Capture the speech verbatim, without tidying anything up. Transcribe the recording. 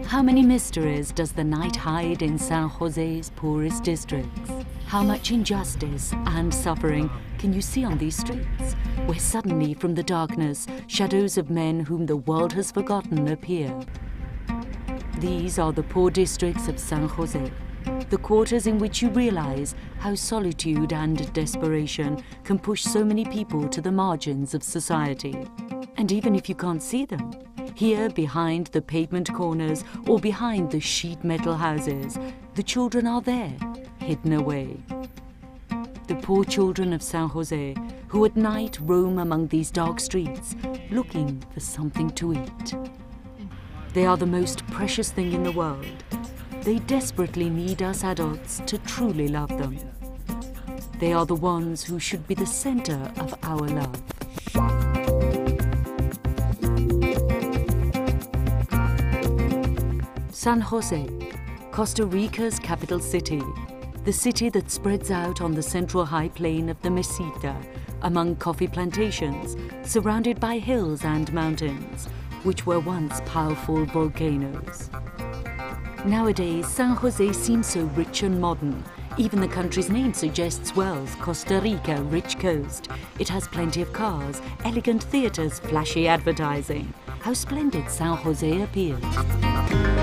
How many mysteries does the night hide in San Jose's poorest districts? How much injustice and suffering can you see on these streets, where suddenly from the darkness, shadows of men whom the world has forgotten appear? These are the poor districts of San Jose, the quarters in which you realize how solitude and desperation can push so many people to the margins of society. And even if you can't see them, here behind the pavement corners or behind the sheet metal houses, the children are there, hidden away. The poor children of San Jose, who at night roam among these dark streets, looking for something to eat. They are the most precious thing in the world. They desperately need us adults to truly love them. They are the ones who should be the center of our love. San Jose, Costa Rica's capital city, the city that spreads out on the central high plain of the Meseta, among coffee plantations, surrounded by hills and mountains, which were once powerful volcanoes. Nowadays, San Jose seems so rich and modern. Even the country's name suggests wealth, Costa Rica, rich coast. It has plenty of cars, elegant theaters, flashy advertising. How splendid San Jose appears.